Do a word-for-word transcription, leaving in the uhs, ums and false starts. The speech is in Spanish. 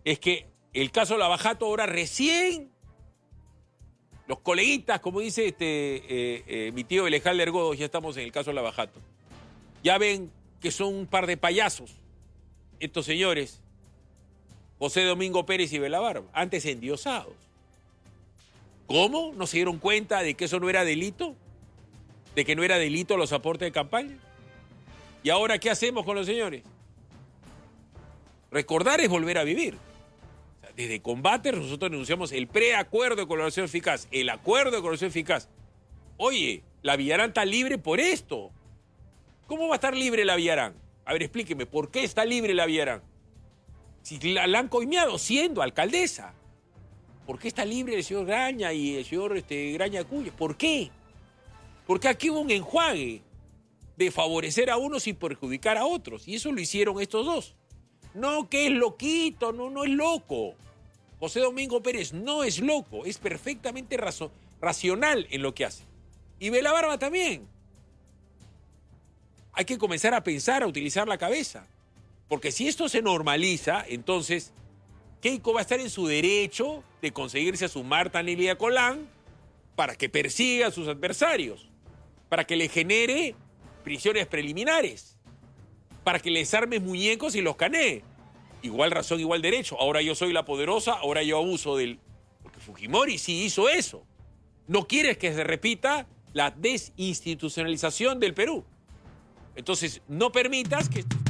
es que el caso Lavajato ahora recién, los coleguitas, como dice este, eh, eh, mi tío Elejalder Godos, ya estamos en el caso Lavajato. Ya ven que son un par de payasos estos señores, José Domingo Pérez y Belabarba, antes endiosados. ¿Cómo? ¿No se dieron cuenta de que eso no era delito? ¿De que no era delito los aportes de campaña? ¿Y ahora qué hacemos con los señores? Recordar es volver a vivir. O sea, desde Combate nosotros denunciamos el preacuerdo de colaboración eficaz, el acuerdo de colaboración eficaz. Oye, la Villarán está libre por esto. ¿Cómo va a estar libre la Villarán? A ver, explíqueme, ¿por qué está libre la Villarán? Si la, la han coimeado siendo alcaldesa. ¿Por qué está libre el señor Graña y el señor este, Graña Cuyo? ¿Por qué? Porque aquí hubo un enjuague de favorecer a unos y perjudicar a otros. Y eso lo hicieron estos dos. No, que es loquito, no, no es loco. José Domingo Pérez no es loco, es perfectamente razo, racional en lo que hace. Y Belabarba también. Hay que comenzar a pensar, a utilizar la cabeza. Porque si esto se normaliza, entonces Keiko va a estar en su derecho de conseguirse a su Marta Nelia Colán para que persiga a sus adversarios, para que le genere prisiones preliminares, para que les arme muñecos y los canee. Igual razón, igual derecho. Ahora yo soy la poderosa, ahora yo abuso del... Porque Fujimori sí hizo eso. No quieres que se repita la desinstitucionalización del Perú. Entonces, no permitas que...